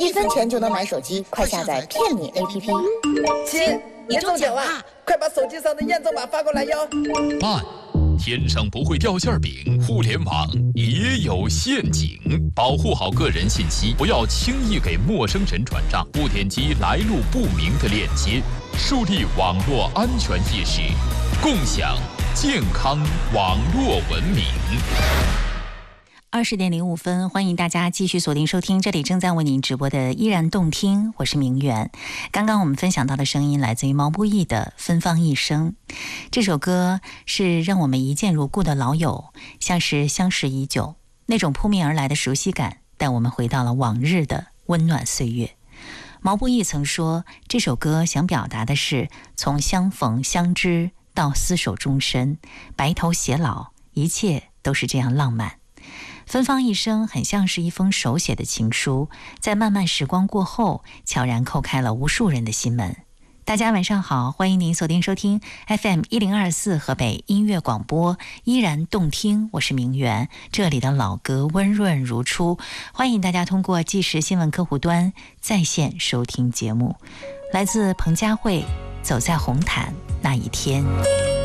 1分钱就能买手机，快下载骗你 APP。 亲，你中奖啦！快把手机上的验证码发过来哟。 慢，天上不会掉馅饼，互联网也有陷阱，保护好个人信息，不要轻易给陌生人转账，不点击来路不明的链接，树立网络安全意识，共享健康网络文明。 20点05分，欢迎大家继续锁定收听，这里正在为您直播的依然动听，我是明媛。刚刚我们分享到的声音来自于毛不易的《芬芳一生》，这首歌是让我们一见如故的老友，像是相识已久，那种扑面而来的熟悉感，带我们回到了往日的温暖岁月。毛不易曾说，这首歌想表达的是从相逢相知到厮守终身，白头偕老，一切都是这样浪漫。芬芳一生很像是一封手写的情书，在漫漫时光过后，悄然叩开了无数人的心门。大家晚上好，欢迎您锁定收听 FM 1024河北音乐广播，依然动听，我是明媛，这里的老歌温润如初，欢迎大家通过即时新闻客户端在线收听节目。来自彭佳慧，走在红毯那一天。